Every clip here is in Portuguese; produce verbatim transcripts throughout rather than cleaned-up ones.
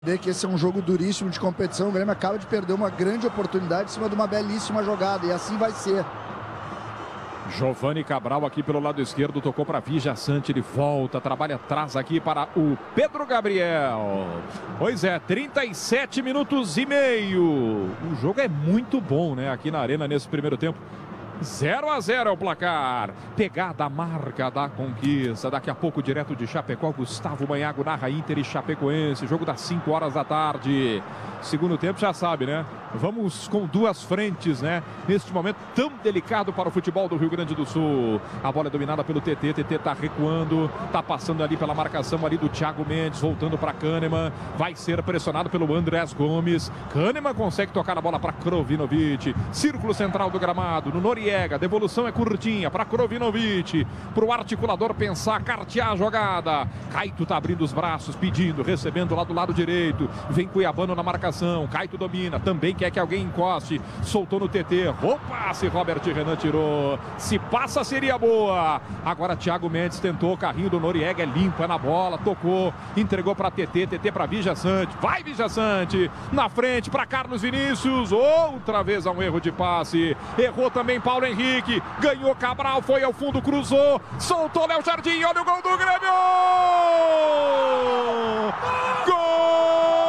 Que esse é um jogo duríssimo de competição, o Grêmio acaba de perder uma grande oportunidade em cima de uma belíssima jogada, e assim vai ser. Giovani Cabral aqui pelo lado esquerdo, tocou para Vijaçante, ele volta, trabalha atrás aqui para o Pedro Gabriel. Pois é, trinta e sete minutos e meio. O jogo é muito bom, né, aqui na Arena nesse primeiro tempo. zero a zero é o placar. Pegada a marca da conquista. Daqui a pouco, direto de Chapecó, Gustavo Manhago narra Inter e Chapecoense. Jogo das cinco horas da tarde. Segundo tempo, já sabe, né? Vamos com duas frentes, né? Neste momento tão delicado para o futebol do Rio Grande do Sul. A bola é dominada pelo T T. T T tá recuando. Tá passando ali pela marcação ali do Thiago Mendes. Voltando para Kahneman. Vai ser pressionado pelo Andrés Gomes. Kahneman consegue tocar a bola para Krovinovic. Círculo central do gramado. No Noriega. A devolução é curtinha para Krovinovic, para o articulador pensar, cartear a jogada. Caito tá abrindo os braços, pedindo, recebendo lá do lado direito. Vem Cuiabano na marcação. Caito domina, também quer que alguém encoste. Soltou no T T. Opa, se Robert Renan tirou. Se passa, seria boa. Agora Thiago Mendes tentou, carrinho do Noriega é limpa na bola, tocou, entregou para T T, T T para Vijaçante. Vai Vijaçante, na frente para Carlos Vinícius. Outra vez há um erro de passe. Errou também Paulo Henrique, ganhou Cabral, foi ao fundo, cruzou, soltou Léo Jardim, olha o gol do Grêmio! Gol!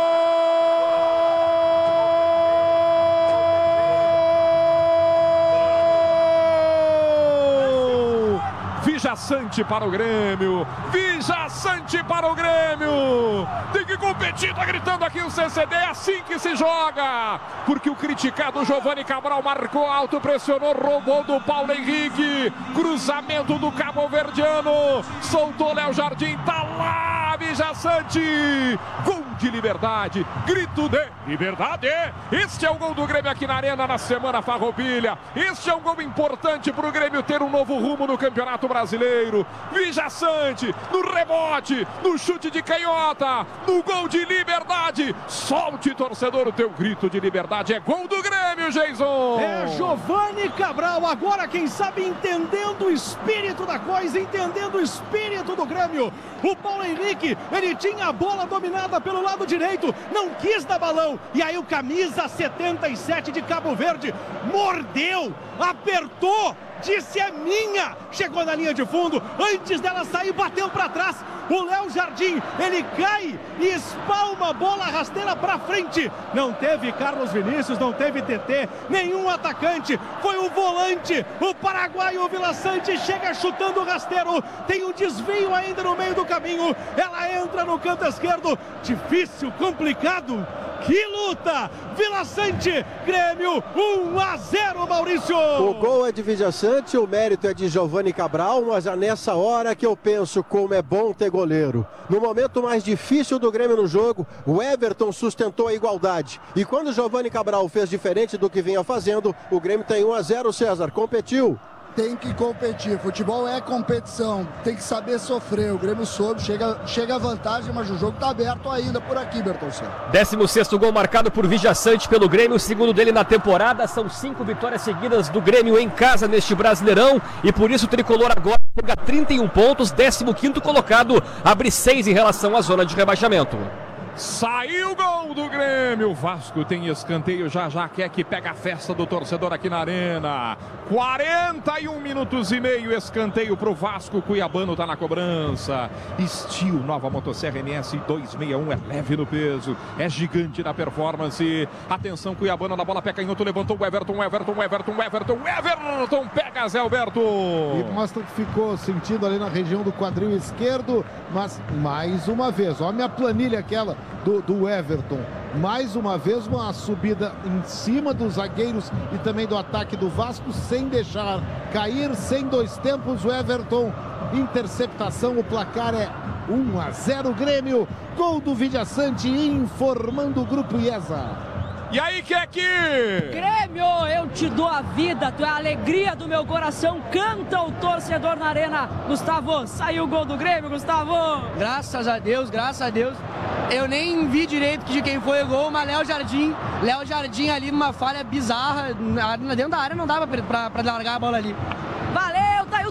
Vijaçante para o Grêmio, Vijaçante para o Grêmio, tem que competir, tá gritando aqui o C C D, é assim que se joga, porque o criticado Giovani Cabral marcou alto, pressionou, roubou do Paulo Henrique, cruzamento do cabo-verdiano, soltou Léo Jardim, tá lá Vijaçante, gol de liberdade, grito de liberdade, este é o gol do Grêmio aqui na Arena na semana Farroupilha, este é um gol importante para o Grêmio ter um novo rumo no Campeonato Brasileiro. Vijaçante, no rebote, no chute de canhota, no gol de liberdade. Solte, torcedor, o teu grito de liberdade. É gol do Grêmio, Jason. É Giovani Cabral, agora quem sabe entendendo o espírito da coisa, entendendo o espírito do Grêmio. O Paulo Henrique, ele tinha a bola dominada pelo lado direito, não quis dar balão. E aí o camisa setenta e sete de Cabo Verde mordeu, apertou, disse é minha, chegou na linha de fundo, antes dela sair, bateu para trás, o Léo Jardim, ele cai e espalma a bola rasteira para frente, não teve Carlos Vinícius, não teve T T, nenhum atacante, foi o volante, o paraguaio Vilaçante chega chutando o rasteiro, tem um desvio ainda no meio do caminho, ela entra no canto esquerdo, difícil, complicado, que luta, Vilaçante, Grêmio, um a zero, Maurício. O gol é de Vijaçante, o mérito é de Giovani Cabral, mas é nessa hora que eu penso como é bom ter goleiro. No momento mais difícil do Grêmio no jogo, o Everton sustentou a igualdade. E quando o Giovani Cabral fez diferente do que vinha fazendo, o Grêmio tem um a zero, César, competiu. Tem que competir, futebol é competição, tem que saber sofrer, o Grêmio soube, chega, chega a vantagem, mas o jogo está aberto ainda por aqui, Bertolceno. décimo sexto gol marcado por Vijaçante pelo Grêmio, o segundo dele na temporada, são cinco vitórias seguidas do Grêmio em casa neste Brasileirão, e por isso o Tricolor agora chega a trinta e um pontos, décimo quinto colocado, abre seis em relação à zona de rebaixamento. Saiu o gol do Grêmio. O Vasco tem escanteio. Já já quer que pega a festa do torcedor aqui na Arena. quarenta e um minutos e meio. Escanteio pro Vasco. Cuiabano tá na cobrança. Steel, nova motosserra N S duzentos e sessenta e um. É leve no peso. É gigante na performance. Atenção, Cuiabano na bola. Pé canhoto. Levantou o Everton. Everton, Everton, Everton. Everton pega Zé Alberto. E mostra que ficou sentido ali na região do quadril esquerdo. Mas mais uma vez, olha a minha planilha aquela. Do, do Everton, mais uma vez uma subida em cima dos zagueiros e também do ataque do Vasco, sem deixar cair, sem dois tempos, o Everton, interceptação, o placar é um a zero Grêmio, gol do Vijaçante, informando o Grupo IESA. E aí, Keki? Grêmio, eu te dou a vida, tu é a alegria do meu coração, canta o torcedor na Arena. Gustavo, saiu o gol do Grêmio, Gustavo. Graças a Deus, graças a Deus. Eu nem vi direito de quem foi o gol, mas Léo Jardim, Léo Jardim ali numa falha bizarra, dentro da área não dava pra, pra, pra largar a bola ali. Valeu, tá aí o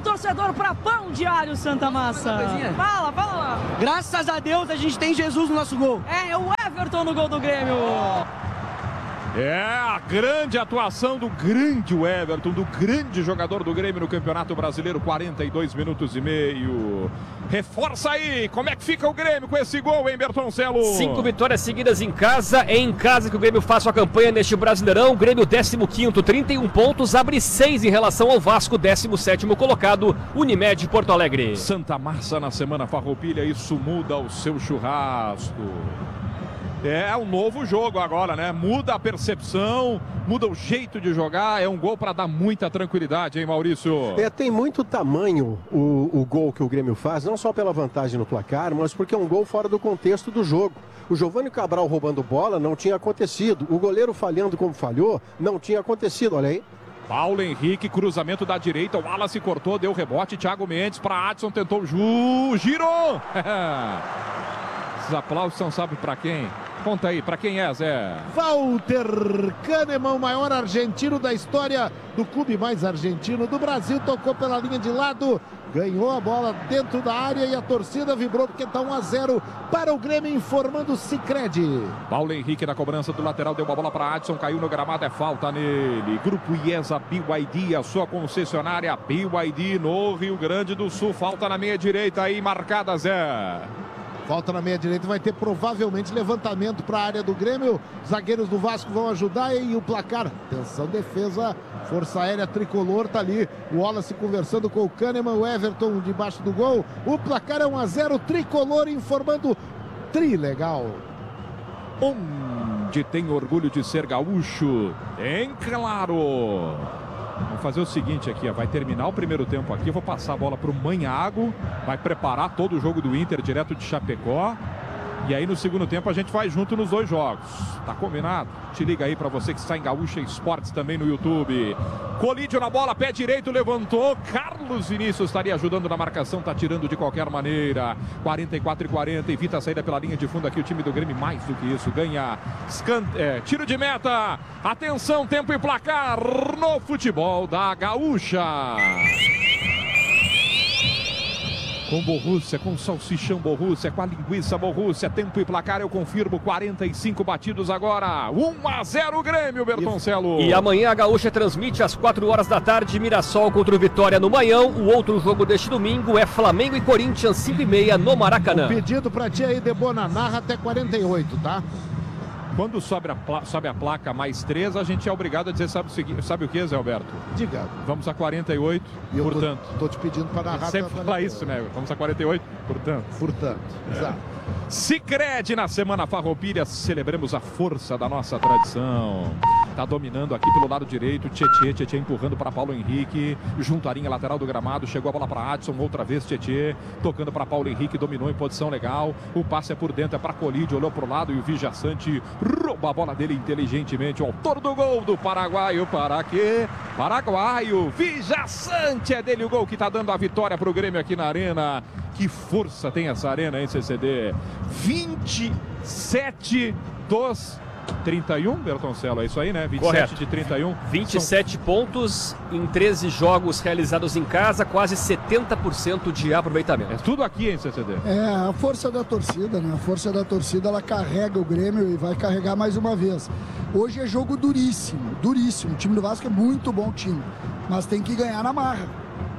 torcedor para pão de alho Santa Massa. Fala, fala lá. Graças a Deus a gente tem Jesus no nosso gol. É, o Everton no gol do Grêmio. É a grande atuação do grande Everton, do grande jogador do Grêmio no Campeonato Brasileiro, quarenta e dois minutos e meio. Reforça aí, como é que fica o Grêmio com esse gol, hein, Bertoncelo? Cinco vitórias seguidas em casa, é em casa que o Grêmio faz sua campanha neste Brasileirão. O Grêmio décimo quinto, trinta e um pontos, abre seis em relação ao Vasco, décimo sétimo colocado, Unimed Porto Alegre. Santa Massa na semana farroupilha, isso muda o seu churrasco. É um novo jogo agora, né? Muda a percepção, muda o jeito de jogar. É um gol para dar muita tranquilidade, hein, Maurício? É, tem muito tamanho o, o gol que o Grêmio faz, não só pela vantagem no placar, mas porque é um gol fora do contexto do jogo. O Giovani Cabral roubando bola não tinha acontecido. O goleiro falhando como falhou não tinha acontecido, olha aí. Paulo Henrique, cruzamento da direita, o Wallace cortou, deu rebote, Thiago Mendes para Adson, tentou o Ju, girou! Esses aplausos são sabe para quem? Conta aí, para quem é, Zé? Walter Kahneman, o maior argentino da história do clube mais argentino do Brasil, tocou pela linha de lado, ganhou a bola dentro da área e a torcida vibrou porque está um a zero para o Grêmio, informando o Sicredi. Paulo Henrique na cobrança do lateral, deu uma bola para Adson, caiu no gramado, é falta nele. Grupo IESA B Y D, a sua concessionária B Y D no Rio Grande do Sul, falta na meia direita aí, marcada, Zé. Falta na meia direita, vai ter provavelmente levantamento para a área do Grêmio. Zagueiros do Vasco vão ajudar e o placar. Atenção, defesa, força aérea tricolor, tá ali. O Wallace conversando com o Kahneman, o Everton debaixo do gol. O placar é um a zero, tricolor informando Trilegal. Onde tem orgulho de ser gaúcho, tem claro. Vamos fazer o seguinte aqui, ó, vai terminar o primeiro tempo aqui, eu vou passar a bola para o Manhago, vai preparar todo o jogo do Inter direto de Chapecó, e aí no segundo tempo a gente vai junto nos dois jogos, tá combinado? Te liga aí para você que está em Gaúcha Esportes também no YouTube. Colídio na bola, pé direito, levantou, Carlos Vinícius estaria ajudando na marcação, tá tirando de qualquer maneira, quarenta e quatro e quarenta, evita a saída pela linha de fundo aqui, o time do Grêmio mais do que isso, ganha scan... é, tiro de meta, atenção, tempo e placar no futebol da Gaúcha. Com Borrússia, com salsichão Borrússia, com a linguiça Borrússia, tempo e placar, eu confirmo, quarenta e cinco batidos agora, um a zero Grêmio, Bertoncelo. E amanhã a Gaúcha transmite às quatro horas da tarde, Mirassol contra o Vitória no Manhão. O outro jogo deste domingo é Flamengo e Corinthians, cinco e meia no Maracanã. Um pedido pra ti aí, Debona, narra até quarenta e oito, tá? Quando sobe a, sobe a placa mais três, a gente é obrigado a dizer, sabe, sabe o que, Zé Alberto? Diga. Vamos a quarenta e oito, e portanto. Tô, tô te pedindo para narrar. Sempre fala isso, né? Vamos a quarenta e oito, portanto. Portanto, é. Exato. Sicredi na Semana Farroupilha, celebremos a força da nossa tradição. Tá dominando aqui pelo lado direito, Tietê, Tietê empurrando para Paulo Henrique, junto à linha lateral do gramado, chegou a bola para Adson, outra vez Tietê, tocando para Paulo Henrique, dominou em posição legal, o passe é por dentro, é para Colídio, olhou pro lado e o Vijaçante rouba a bola dele inteligentemente, o autor do gol do paraguaio, para quê? Paraguaio, Vijaçante, é dele o gol que tá dando a vitória pro Grêmio aqui na arena. Que força tem essa arena, hein, C C D? vinte e sete dos trinta e um, Bertoncelo, é isso aí, né? vinte e sete Correto. de trinta e um. vinte e sete São... pontos em treze jogos realizados em casa, quase setenta por cento de aproveitamento. É tudo aqui, hein, C C D? É, a força da torcida, né? A força da torcida, ela carrega o Grêmio e vai carregar mais uma vez. Hoje é jogo duríssimo, duríssimo. O time do Vasco é muito bom time, mas tem que ganhar na marra.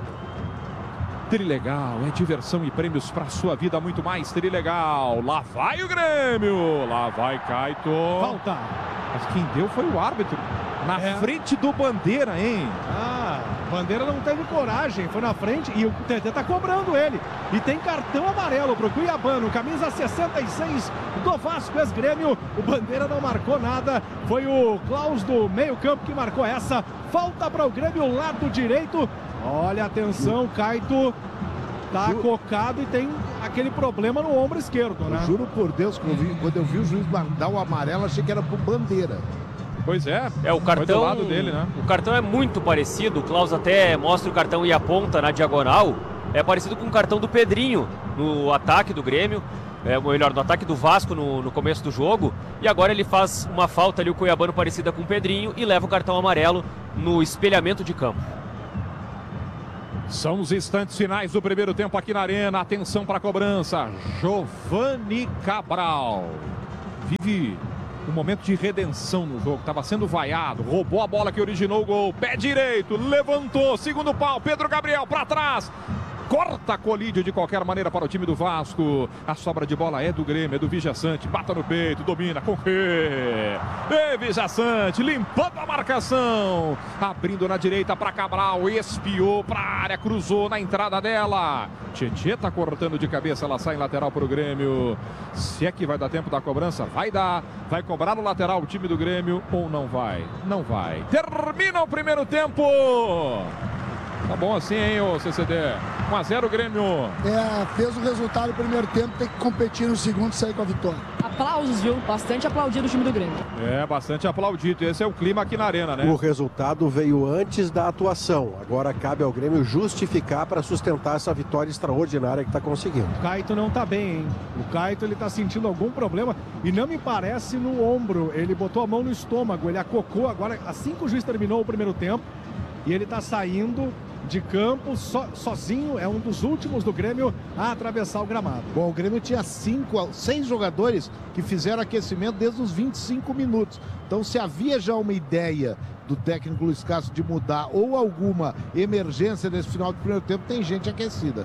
Trilegal, é diversão e prêmios para sua vida, muito mais. Trilegal, lá vai o Grêmio, lá vai Caito. Falta. Mas quem deu foi o árbitro, na é. frente do Bandeira, hein? Ah, Bandeira não teve coragem, foi na frente e o T T tá cobrando ele. E tem cartão amarelo pro Cuiabano, camisa sessenta e seis do Vasco, ex-Grêmio. O Bandeira não marcou nada, foi o Klaus do meio campo que marcou essa. Falta para o Grêmio, lado direito. Olha, atenção, Caito tá Ju... cocado e tem aquele problema no ombro esquerdo, né? Eu juro por Deus, quando eu vi, quando eu vi o juiz dar o amarelo, achei que era pro Bandeira. Pois é, é o cartão, foi do lado dele, né? O cartão é muito parecido, o Klaus até mostra o cartão e aponta na diagonal. É parecido com o cartão do Pedrinho no ataque do Grêmio, é, melhor, no ataque do Vasco no, no começo do jogo. E agora ele faz uma falta ali, o Cuiabano, parecida com o Pedrinho, e leva o cartão amarelo no espelhamento de campo. São os instantes finais do primeiro tempo aqui na Arena. Atenção para a cobrança. Jovani Cabral vive um momento de redenção no jogo. Estava sendo vaiado. Roubou a bola que originou o gol. Pé direito. Levantou. Segundo pau. Pedro Gabriel para trás. Corta, colide de qualquer maneira para o time do Vasco. A sobra de bola é do Grêmio, é do Vijaçante. Bata no peito, domina, com quê? E Vijaçante, limpando a marcação. Abrindo na direita para Cabral. Espiou para a área, cruzou na entrada dela. Tietê tá cortando de cabeça, ela sai em lateral para o Grêmio. Se é que vai dar tempo da cobrança, vai dar. Vai cobrar no lateral o time do Grêmio ou não vai? Não vai. Termina o primeiro tempo. Tá bom assim, hein, ô C C D? um a zero Grêmio. É, fez o resultado no primeiro tempo, tem que competir no segundo e sair com a vitória. Aplausos, viu? Bastante aplaudido o time do Grêmio. É, bastante aplaudido. Esse é o clima aqui na Arena, né? O resultado veio antes da atuação. Agora cabe ao Grêmio justificar para sustentar essa vitória extraordinária que está conseguindo. O Caito não tá bem, hein? O Caito, ele tá sentindo algum problema e não me parece no ombro. Ele botou a mão no estômago, ele acocou agora, assim que o juiz terminou o primeiro tempo, e ele tá saindo de campo so, sozinho, é um dos últimos do Grêmio a atravessar o gramado. Bom, o Grêmio tinha cinco, seis jogadores que fizeram aquecimento desde os vinte e cinco minutos. Então, se havia já uma ideia do técnico Luiz Castro de mudar ou alguma emergência nesse final do primeiro tempo, tem gente aquecida.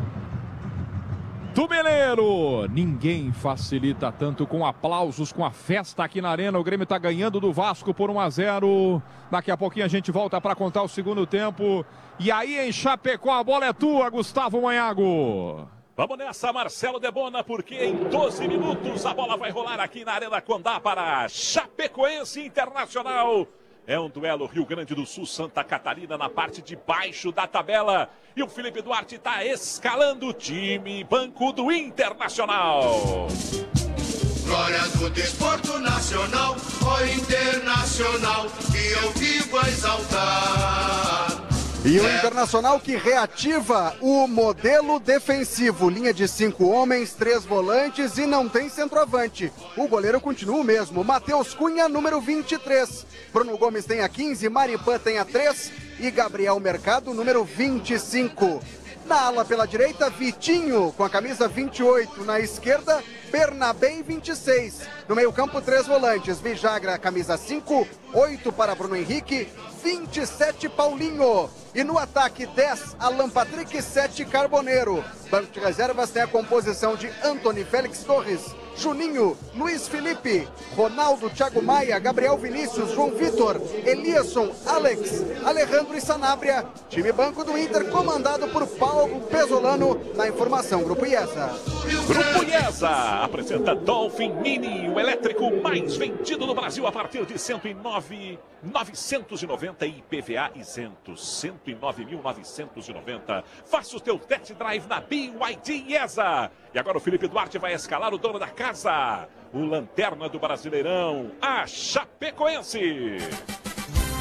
Tumeleiro, ninguém facilita tanto com aplausos, com a festa aqui na Arena. O Grêmio está ganhando do Vasco por um a zero. Daqui a pouquinho a gente volta para contar o segundo tempo. E aí em Chapecó, a bola é tua, Gustavo Manhago. Vamos nessa, Marcelo Debona, porque em doze minutos a bola vai rolar aqui na Arena Condá para Chapecoense Internacional. É um duelo Rio Grande do Sul, Santa Catarina, na parte de baixo da tabela. E o Felipe Duarte está escalando o time banco do Internacional. Glória do desporto nacional, ó Internacional, que eu vivo a exaltar. E o Internacional que reativa o modelo defensivo. Linha de cinco homens, três volantes e não tem centroavante. O goleiro continua o mesmo. Matheus Cunha, número vinte e três. Bruno Gomes tem a quinze, Maripan tem a três e Gabriel Mercado, número vinte e cinco. Na ala pela direita, Vitinho com a camisa vinte e oito. Na esquerda, Bernabé, vinte e seis. No meio campo, três volantes. Vijagra, camisa cinco. oito para Bruno Henrique. vinte e sete, Paulinho. E no ataque, dez, Alan Patrick, sete, Carboneiro. Banco de reservas tem a composição de Antony Félix Torres, Juninho, Luiz Felipe, Ronaldo, Thiago Maia, Gabriel Vinícius, João Vitor, Eliasson, Alex, Alejandro e Sanabria. Time banco do Inter comandado por Paulo Pesolano. Na informação, Grupo IESA. Grupo IESA apresenta Dolphin Mini, o elétrico mais vendido no Brasil a partir de cento e nove mil novecentos e noventa e I P V A isento. cento e nove mil novecentos e noventa. Faça o teu test drive na B Y D IESA. E agora o Felipe Duarte vai escalar o dono da casa, o lanterna do Brasileirão, a Chapecoense.